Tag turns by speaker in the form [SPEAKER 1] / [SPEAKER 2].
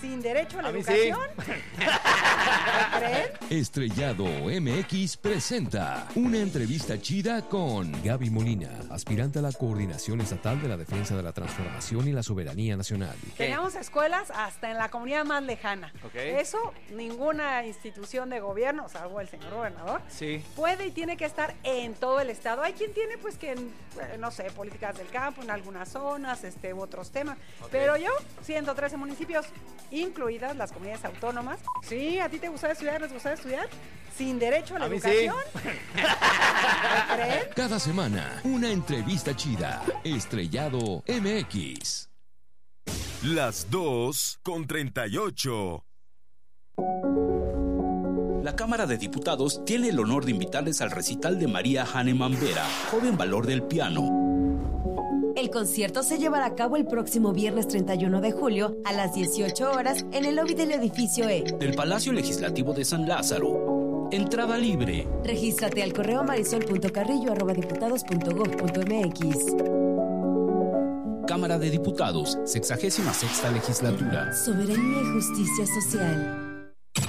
[SPEAKER 1] sin derecho a la
[SPEAKER 2] mí
[SPEAKER 1] educación.
[SPEAKER 2] sí.
[SPEAKER 1] ¿Me creen?
[SPEAKER 3] Estrellado MX presenta una entrevista chida con
[SPEAKER 4] Gaby Molina, aspirante a la Coordinación Estatal de la Defensa de la Transformación y la Soberanía Nacional.
[SPEAKER 1] Tenemos escuelas hasta en la comunidad más lejana.
[SPEAKER 2] Okay.
[SPEAKER 1] Eso ninguna institución de gobierno, salvo el señor gobernador,
[SPEAKER 2] Sí.
[SPEAKER 1] puede y tiene que estar en todo el estado. Hay quien tiene, pues, que, no sé, políticas del campo en algunas zonas, otros temas.
[SPEAKER 2] Okay.
[SPEAKER 1] Pero yo, 113 municipios, incluidas las comunidades autónomas. Sí, ¿a ti te gustaba estudiar? ¿Les gustaba estudiar? Sin derecho a la
[SPEAKER 2] A mí
[SPEAKER 1] educación.
[SPEAKER 2] sí.
[SPEAKER 1] ¿Me creen?
[SPEAKER 3] cada semana una entrevista chida. Estrellado MX.
[SPEAKER 5] Las 2:38.
[SPEAKER 6] La Cámara de Diputados tiene el honor de invitarles al recital de María Hahnemann Vera, joven valor del piano.
[SPEAKER 7] El concierto se llevará a cabo el próximo viernes 31 de julio a las 18 horas en el lobby del edificio E
[SPEAKER 6] del Palacio Legislativo de San Lázaro. Entrada libre.
[SPEAKER 7] Regístrate al correo marisol.carrillo@diputados.gov.mx.
[SPEAKER 6] Cámara de Diputados, 66ª legislatura.
[SPEAKER 7] Soberanía y justicia social.